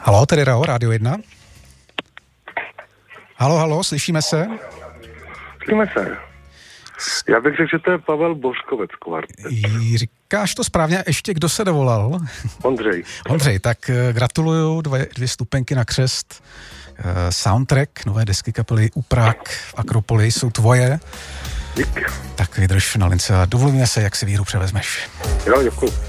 Halo, tady Rao, Rádio 1. Halo, slyšíme se? Slyšíme se. Já bych řekl, že to je Pavel Bořkovec kvartet. Říkáš to správně, ještě kdo se dovolal? Ondřej, tak gratuluju, 2 stupenky na křest. Soundtrack nové desky kapely Uprák v Akropoli jsou tvoje. Díky. Tak vydrž na lince a dovolíme se, jak si víru převezmeš. Jo, děkuji.